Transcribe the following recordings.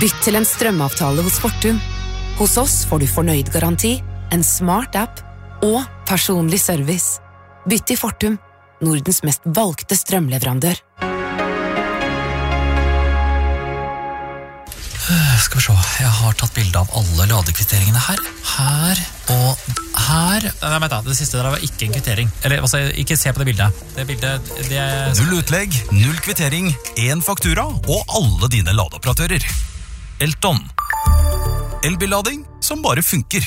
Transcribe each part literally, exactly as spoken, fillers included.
Bytt til en strømavtale hos Fortum. Hos oss får du fornøyd garanti, en smart app og personlig service. Bytt til Fortum, Nordens mest valgte strømleverandør. Skal vi se, jeg har tatt bilde av alle ladekvitteringene her. Her og her. Nei, vent da, det siste der var ikke en kvittering. Eller, altså, ikke se på det bildet. Det bildet, det er... Null utlegg, null kvittering, en faktura og alle dine ladeoperatører. Elton. Elbillading som bare funker.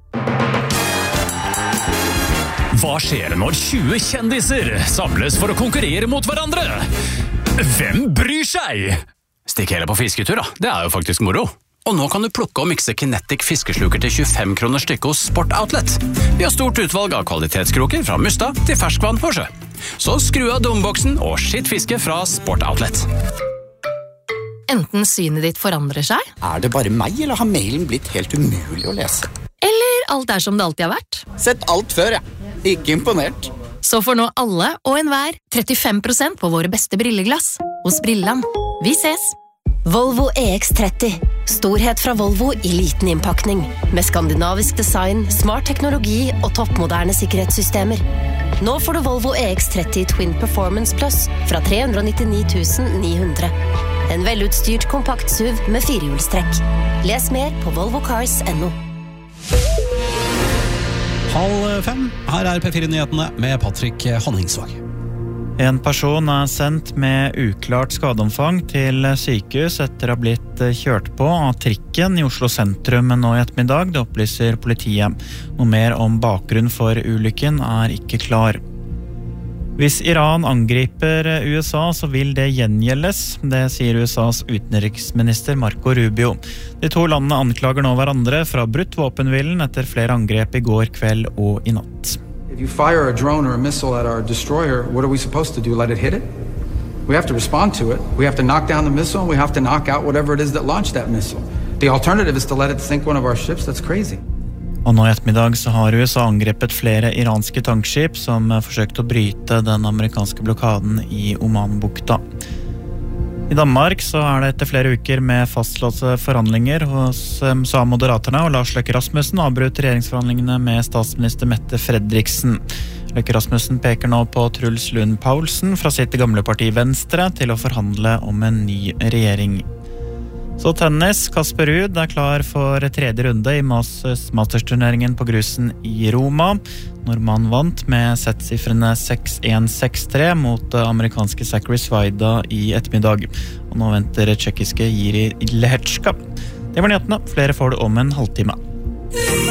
Hva skjer når tjue kjendiser samles for å konkurrere mot hverandre? Hvem bryr seg? Stikk heller på fisketur da, det er jo faktisk moro. Og nå kan du plukke og mikse Kinetic fiskesluker til tjuefem kroner stykket hos Sport Outlet. Vi har stort utvalg av kvalitetskroker fra musta til ferskvann på sjø. Så skru av dumboksen og skitt fiske fra Sport Outlet. Enten synet ditt forandrer seg, Er det bare meg, eller har mailen blitt helt umulig å lese? eller alt er som det alltid har vært. Sett alt før, ja. Ikke imponert. Så får nå alle og enhver trettifem prosent på våre beste brilleglass. Hos Brilland. Vi ses! Volvo E X tretti. Storhet fra Volvo i liten innpakning. Med skandinavisk design, smart teknologi og toppmoderne sikkerhetssystemer. Nå får du Volvo E X tretti Twin Performance Plus fra tre hundre nittini tusen ni hundre. En velutstyrt kompakt S U V med firehjulstrekk. Les mer på volvo cars punktum no. Halv fem, her er P fire-nyhetene med Patrick Honningsvåg. En person er sendt med uklart skadeomfang til sykehus etter å ha blitt kjørt på av trikken i Oslo sentrum nå i ettermiddag, det opplyser politiet. Noe mer om bakgrunn for ulykken er ikke klar. Hvis Iran angriper U S A, så vil det gjengjeldes, det sier U S A's utenriksminister Marco Rubio. De to landene anklager nå hverandre fra brutt våpenhvilen etter flere angrep i går kveld og i natt. If you fire a drone or a missile at our destroyer, what are we supposed to do? Let it hit it? We have to respond to it. We have to knock down the missile, and we have to knock out whatever it is that launched that missile. The alternative is to let it sink one of our ships. That's crazy. Og nå i ettermiddag så har U S A angrepet flere iranske tankskip som forsøkte å bryte den amerikanske blokaden i Omanbukta. I Danmark så er det etter flere uker med fastlåste forhandlinger hos sa Moderaterna, og Lars Løkke Rasmussen avbrøt regjeringsforhandlingene med statsminister Mette Fredriksen. Løkke Rasmussen peker nå på Truls Lund Poulsen fra sitt gamle parti Venstre til å forhandle om en ny regjering. Så tennis, Kasper Ruud er klar for tredje runde i Masters-turneringen på grusen i Roma. Nordmann vant med settsifrene seks en seks tre mot amerikanske Zachary Svajda i ettermiddag. Og nå venter tjekkiske Jiri Lehečka. Det var nyhetene, flere får det om en halvtime.